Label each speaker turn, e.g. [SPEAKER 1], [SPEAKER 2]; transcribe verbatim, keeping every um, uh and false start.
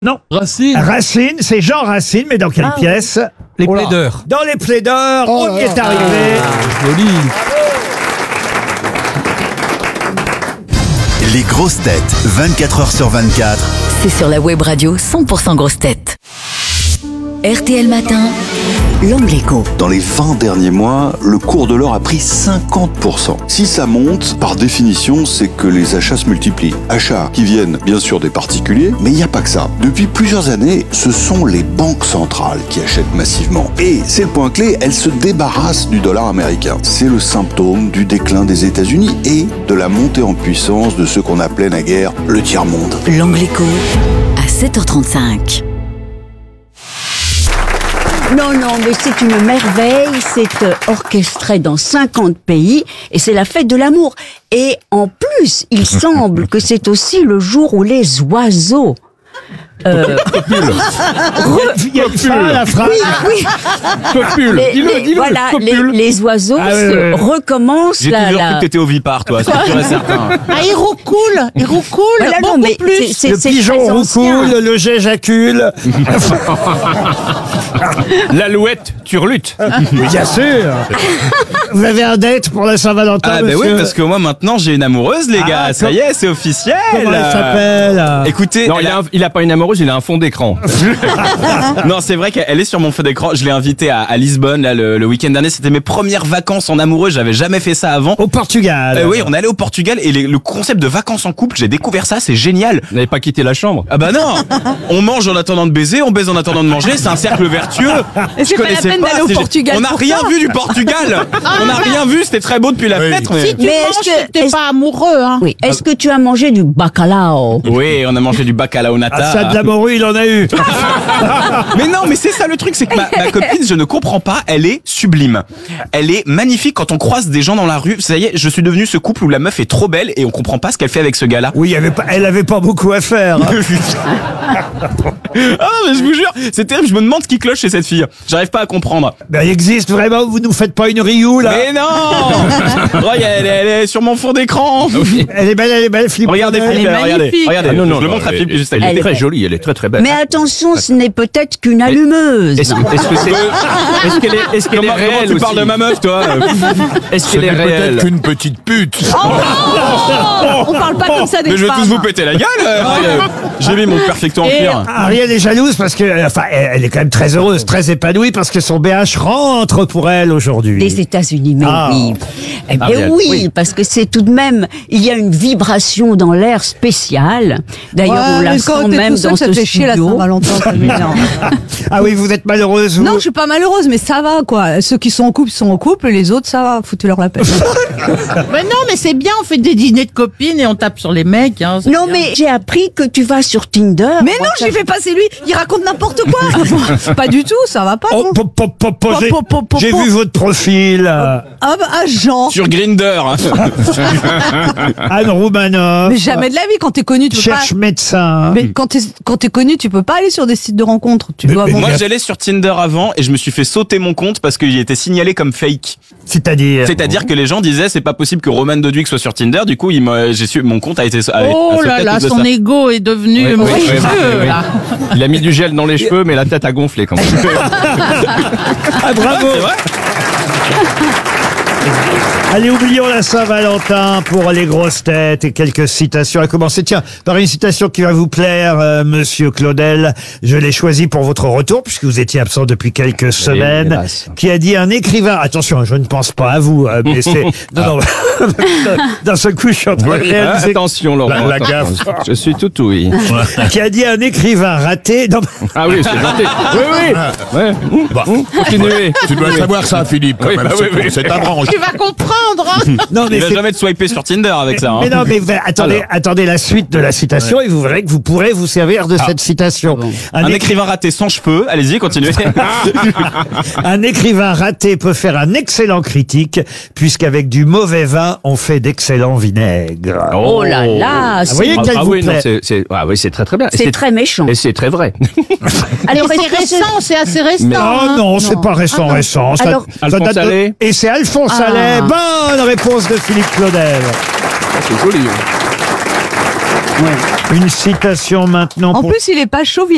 [SPEAKER 1] Non.
[SPEAKER 2] Racine.
[SPEAKER 1] Racine, c'est Jean Racine, mais dans quelle
[SPEAKER 3] Ah,
[SPEAKER 1] pièce?
[SPEAKER 2] Les
[SPEAKER 1] Oh là.
[SPEAKER 2] plaideurs.
[SPEAKER 1] Dans Les Plaideurs,
[SPEAKER 3] Oh
[SPEAKER 1] on y
[SPEAKER 3] là
[SPEAKER 1] est
[SPEAKER 3] là.
[SPEAKER 1] arrivé.
[SPEAKER 2] Joli.
[SPEAKER 4] Les grosses têtes, vingt-quatre heures sur vingt-quatre.
[SPEAKER 5] C'est sur la web radio cent pour cent grosses têtes. R T L Matin, l'angle écho.
[SPEAKER 6] Dans les vingt derniers mois, le cours de l'or a pris cinquante pour cent. Si ça monte, par définition, c'est que les achats se multiplient. Achats qui viennent bien sûr des particuliers, mais il n'y a pas que ça. Depuis plusieurs années, ce sont les banques centrales qui achètent massivement. Et c'est le point clé, elles se débarrassent du dollar américain. C'est le symptôme du déclin des États-Unis et de la montée en puissance de ce qu'on appelait naguère le tiers-monde.
[SPEAKER 5] L'angle écho, à sept heures trente-cinq.
[SPEAKER 3] Non, non, mais c'est une merveille, c'est euh, orchestré dans cinquante pays et c'est la fête de l'amour. Et en plus, il semble que c'est aussi le jour où les oiseaux... Euh,
[SPEAKER 1] Il y a une fin à la phrase.
[SPEAKER 3] oui,
[SPEAKER 2] Copule.
[SPEAKER 3] les,
[SPEAKER 2] Dis-le,
[SPEAKER 3] les-
[SPEAKER 2] dis-le.
[SPEAKER 3] voilà, les,
[SPEAKER 2] Copule.
[SPEAKER 3] les oiseaux
[SPEAKER 1] Ah,
[SPEAKER 3] se
[SPEAKER 1] ouais, ouais.
[SPEAKER 3] recommencent
[SPEAKER 7] J'ai
[SPEAKER 3] la...
[SPEAKER 7] toujours
[SPEAKER 3] la-
[SPEAKER 7] cru que t'étais ovipare, toi, c'est sûr et certain.
[SPEAKER 8] Ah, il roucoule, il roucoule,
[SPEAKER 3] Voilà, non,
[SPEAKER 8] beaucoup
[SPEAKER 3] mais
[SPEAKER 8] plus.
[SPEAKER 3] c'est- c'est-
[SPEAKER 1] Le
[SPEAKER 3] c'est
[SPEAKER 1] pigeon
[SPEAKER 3] très ancien.
[SPEAKER 1] roucoule, le jet jacule.
[SPEAKER 2] L'alouette turlute.
[SPEAKER 1] Bien sûr. Vous avez un date pour la Saint-Valentin,
[SPEAKER 7] Ah, bah
[SPEAKER 1] monsieur?
[SPEAKER 7] oui, parce que moi maintenant j'ai une amoureuse, les gars.
[SPEAKER 1] Ah,
[SPEAKER 7] Ça
[SPEAKER 1] com-
[SPEAKER 7] y est, c'est officiel.
[SPEAKER 1] Comment elle s'appelle?
[SPEAKER 7] Écoutez,
[SPEAKER 2] Non,
[SPEAKER 7] elle
[SPEAKER 2] il a,
[SPEAKER 7] a-
[SPEAKER 2] un- il a pas une amoureuse, il a un fond d'écran.
[SPEAKER 7] non, c'est vrai qu'elle est sur mon feu d'écran. Je l'ai invitée à, à Lisbonne là, le, le week-end dernier. C'était mes premières vacances en amoureux. J'avais jamais fait ça avant.
[SPEAKER 1] Au Portugal.
[SPEAKER 7] Euh, oui, on est allé au Portugal et les- le concept de vacances en couple, j'ai découvert ça, c'est génial.
[SPEAKER 2] Vous n'avez pas quitté la chambre.
[SPEAKER 7] Ah bah non, on mange en attendant de baiser, on baise en attendant de manger, c'est un cercle vertueux.
[SPEAKER 8] Et c'est
[SPEAKER 7] Je
[SPEAKER 8] pas la
[SPEAKER 7] connaissais
[SPEAKER 8] peine d'aller au
[SPEAKER 7] c'est gé-
[SPEAKER 8] Portugal
[SPEAKER 7] On n'a
[SPEAKER 8] pour
[SPEAKER 7] rien
[SPEAKER 8] ça.
[SPEAKER 7] vu du Portugal. On n'a rien vu, c'était très beau depuis la fête. Mais...
[SPEAKER 8] Si tu
[SPEAKER 3] Mais
[SPEAKER 8] manges,
[SPEAKER 3] est-ce que-
[SPEAKER 8] t'es
[SPEAKER 3] est-ce-
[SPEAKER 8] pas amoureux, hein.
[SPEAKER 3] Oui, est-ce que tu as mangé du bacalao?
[SPEAKER 7] Oui, on a mangé du bacalao nata.
[SPEAKER 1] Ah, ça, de la morue, il en a eu.
[SPEAKER 7] Mais non, mais c'est ça le truc, c'est que ma, ma copine, je ne comprends pas, elle est sublime. Elle est magnifique quand on croise des gens dans la rue. Ça y est, je suis devenu ce couple où la meuf est trop belle et on comprend pas ce qu'elle fait avec ce gars-là.
[SPEAKER 1] Oui, il y avait pas, elle avait pas beaucoup à faire. hein.
[SPEAKER 7] Ah, mais je vous jure, c'est terrible, je me demande ce qui cloche chez cette fille. J'arrive pas à comprendre.
[SPEAKER 1] Ben, il existe vraiment, vous nous faites pas une Ryu, là.
[SPEAKER 7] Mais non. Oh, elle, est- elle est sur mon fond d'écran.
[SPEAKER 1] Elle est belle, elle est belle, Philippe.
[SPEAKER 7] Regardez,
[SPEAKER 1] Claudel.
[SPEAKER 7] Philippe,
[SPEAKER 8] Elle est
[SPEAKER 7] regardez,
[SPEAKER 8] magnifique.
[SPEAKER 7] regardez.
[SPEAKER 2] Ah, non, non,
[SPEAKER 7] je le
[SPEAKER 2] non,
[SPEAKER 7] montre à
[SPEAKER 2] elle-
[SPEAKER 7] Philippe juste à
[SPEAKER 2] Elle
[SPEAKER 7] lui.
[SPEAKER 2] est très jolie, elle est très très belle.
[SPEAKER 3] Mais attention, ce n'est peut-être qu'une allumeuse.
[SPEAKER 2] Est-ce que est-ce que c'est est-ce qu'elle est est-ce qu'elle est
[SPEAKER 7] Comment, comment
[SPEAKER 2] réelle
[SPEAKER 7] tu
[SPEAKER 2] aussi
[SPEAKER 7] parles de ma meuf, toi?
[SPEAKER 2] Est-ce qu'elle est réelle?
[SPEAKER 9] qu'une petite pute.
[SPEAKER 8] On parle pas comme ça des
[SPEAKER 7] Mais je vais
[SPEAKER 8] femmes.
[SPEAKER 7] tous vous péter la gueule. euh, J'ai mis mon perfecto en
[SPEAKER 8] Et-
[SPEAKER 7] cuir.
[SPEAKER 1] Ariel est jalouse parce que, euh, enfin, elle elle est quand même très heureuse, très épanouie parce que son B H rentre pour elle aujourd'hui.
[SPEAKER 3] Des États-Unis, mais
[SPEAKER 1] Ah.
[SPEAKER 3] oui. Eh bien
[SPEAKER 2] Ariel,
[SPEAKER 3] oui,
[SPEAKER 2] oui.
[SPEAKER 3] parce que c'est tout de même, il y a une vibration dans l'air spéciale. D'ailleurs,
[SPEAKER 8] Ouais,
[SPEAKER 3] on la
[SPEAKER 8] mais
[SPEAKER 3] sent
[SPEAKER 8] quand t'es
[SPEAKER 3] même
[SPEAKER 8] tout seul,
[SPEAKER 3] dans
[SPEAKER 8] ça
[SPEAKER 3] ce
[SPEAKER 8] te fait chier la
[SPEAKER 3] studio.
[SPEAKER 8] Saint-Valentin, ça m'énerve.
[SPEAKER 1] Ah oui, vous êtes malheureuse, vous?
[SPEAKER 8] Non, je suis pas malheureuse, mais ça va, quoi. Ceux qui sont en couple sont en couple, les autres, ça va, foutez-leur la peine. Mais non, mais c'est bien, on fait des dîners de copines et on tape sur les mecs, hein. c'est
[SPEAKER 3] Non,
[SPEAKER 8] bien.
[SPEAKER 3] mais j'ai appris que tu vas sur Tinder.
[SPEAKER 8] Mais
[SPEAKER 3] Moi,
[SPEAKER 8] non,
[SPEAKER 3] ça-
[SPEAKER 8] j'y vais pas, c'est lui, il raconte n'importe quoi. Pas du tout, ça va pas,
[SPEAKER 1] Oh,
[SPEAKER 8] non.
[SPEAKER 1] pop, pop, pop, pop, j'ai-
[SPEAKER 8] Pop, pop, pop,
[SPEAKER 1] J'ai
[SPEAKER 8] pop.
[SPEAKER 1] vu votre profil. euh,
[SPEAKER 8] Ah, bah, ah, Jean.
[SPEAKER 7] Sur Grindr.
[SPEAKER 1] Anne Roumanoff.
[SPEAKER 8] Mais jamais de la vie, quand t'es connu, tu peux
[SPEAKER 1] Cherche
[SPEAKER 8] pas.
[SPEAKER 1] médecin.
[SPEAKER 8] Mais quand t'es, quand t'es connu, tu peux pas aller sur des sites de rencontres. Tu
[SPEAKER 1] Mais-
[SPEAKER 8] dois
[SPEAKER 1] mais
[SPEAKER 8] avoir-
[SPEAKER 7] Moi, j'allais sur Tinder avant et je me suis fait sauter mon compte parce qu'il était signalé comme fake.
[SPEAKER 1] C'est-à-dire.
[SPEAKER 7] C'est-à-dire que les gens disaient c'est pas possible que Roman Doduic soit sur Tinder. Du coup, il m'a- j'ai su mon compte a été. a- a
[SPEAKER 8] Oh
[SPEAKER 7] sauté
[SPEAKER 8] là
[SPEAKER 7] à
[SPEAKER 8] là,
[SPEAKER 7] cause de
[SPEAKER 8] son
[SPEAKER 7] ça.
[SPEAKER 8] ego est devenu
[SPEAKER 2] Oui, oui,
[SPEAKER 8] monstrueux,
[SPEAKER 2] oui, oui, oui.
[SPEAKER 8] là.
[SPEAKER 2] Il a mis du gel dans les cheveux, mais la tête a gonflé quand même.
[SPEAKER 1] Ah, bravo.
[SPEAKER 7] C'est vrai.
[SPEAKER 1] Allez, oublions la Saint-Valentin pour les grosses têtes et quelques citations. À commencer, tiens, par une citation qui va vous plaire, euh, monsieur Claudel. Je l'ai choisie pour votre retour, puisque vous étiez absent depuis quelques semaines.
[SPEAKER 2] hélas.
[SPEAKER 1] Qui a dit un écrivain, attention, je ne pense pas à vous, euh, mais c'est, non, non, d'un seul coup, je suis en train de
[SPEAKER 2] Ah,
[SPEAKER 1] réaliser.
[SPEAKER 2] attention, Laurent.
[SPEAKER 9] La- la
[SPEAKER 2] attention.
[SPEAKER 9] gaffe.
[SPEAKER 2] Je suis tout oui.
[SPEAKER 1] Qui a dit un écrivain raté, non,
[SPEAKER 2] Ah oui, c'est raté. Oui, oui. Ouais.
[SPEAKER 9] Bah,
[SPEAKER 2] Continuez.
[SPEAKER 9] tu dois savoir ça, Philippe, quand
[SPEAKER 2] Oui,
[SPEAKER 9] même.
[SPEAKER 2] bah
[SPEAKER 9] c'est,
[SPEAKER 2] oui, oui.
[SPEAKER 9] c'est ta branche.
[SPEAKER 8] Tu vas comprendre, hein.
[SPEAKER 1] non, mais
[SPEAKER 7] Il va
[SPEAKER 1] c'est-
[SPEAKER 7] jamais te swiper sur Tinder avec ça. Hein.
[SPEAKER 1] Mais non, mais vous- attendez,
[SPEAKER 2] Alors.
[SPEAKER 1] attendez la suite de la citation et vous verrez que vous pourrez vous servir de cette citation.
[SPEAKER 7] Un
[SPEAKER 1] écri-
[SPEAKER 7] écrivain raté sans cheveux. Allez-y, continuez.
[SPEAKER 1] Un écrivain raté peut faire un excellent critique, puisqu'avec du mauvais vin, on fait d'excellents vinaigres.
[SPEAKER 3] Oh là là,
[SPEAKER 1] Vous voyez
[SPEAKER 2] Ah,
[SPEAKER 1] qu'elle
[SPEAKER 2] ah
[SPEAKER 1] vous
[SPEAKER 2] oui, non,
[SPEAKER 1] plaît.
[SPEAKER 2] c'est c'est ah oui, c'est très très bien. Et
[SPEAKER 3] c'est très méchant.
[SPEAKER 2] Et c'est très vrai.
[SPEAKER 3] Alors,
[SPEAKER 8] Mais
[SPEAKER 3] est-ce
[SPEAKER 8] c'est
[SPEAKER 3] que c'est-
[SPEAKER 8] récent, c'est assez récent.
[SPEAKER 2] Mais-
[SPEAKER 1] Oh
[SPEAKER 8] hein.
[SPEAKER 1] non, c'est pas récent, récent. Ça-
[SPEAKER 3] Alors-
[SPEAKER 1] ça
[SPEAKER 2] Alphonse
[SPEAKER 1] date de-
[SPEAKER 2] Allais.
[SPEAKER 1] Et c'est Alphonse
[SPEAKER 3] Ah.
[SPEAKER 1] Allais. Bonne réponse de Philippe Claudel.
[SPEAKER 2] C'est joli.
[SPEAKER 1] Une citation maintenant
[SPEAKER 8] En
[SPEAKER 1] pour
[SPEAKER 8] plus, il est pas chauve,